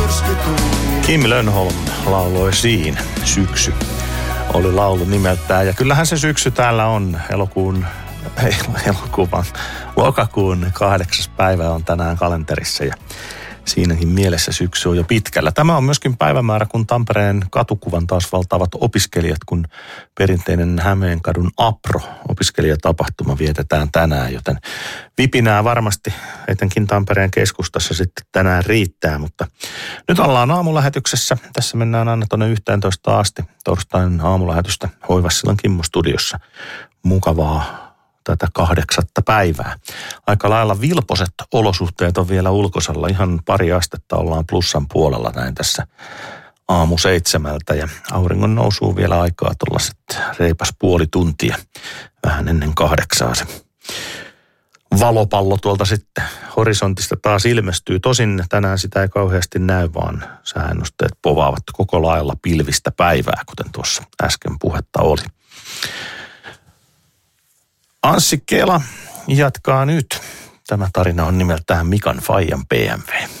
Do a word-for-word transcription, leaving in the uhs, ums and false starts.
Kim Lönnholm lauloi Siinä, Syksy oli laulu nimeltään. Ja kyllähän se syksy täällä on, elokuun, ei elokuun, vaan lokakuun kahdeksas päivä on tänään kalenterissa ja siinäkin mielessä syksy on jo pitkällä. Tämä on myöskin päivämäärä, kun Tampereen katukuvan taas valtaavat opiskelijat, kun perinteinen Hämeenkadun APRO-opiskelijatapahtuma vietetään tänään, joten vipinää varmasti etenkin Tampereen keskustassa sitten tänään riittää, mutta nyt ollaan aamulähetyksessä. Tässä mennään aina tuonne yhteentoista asti torstain aamulähetystä Hoivassilan Kimmo studiossa. Mukavaa tätä kahdeksatta päivää. Aika lailla vilposet olosuhteet on vielä ulkosalla. Ihan pari astetta ollaan plussan puolella näin tässä aamu seitsemältä ja auringon nousuu vielä aikaa tuollaiset reipas puoli tuntia. Vähän ennen kahdeksaa se valopallo tuolta sitten horisontista taas ilmestyy. Tosin tänään sitä ei kauheasti näy, vaan sääennusteet povaavat koko lailla pilvistä päivää, kuten tuossa äsken puhetta oli. Anssi Kela jatkaa nyt. Tämä tarina on nimeltään Mikan Faijan B M W.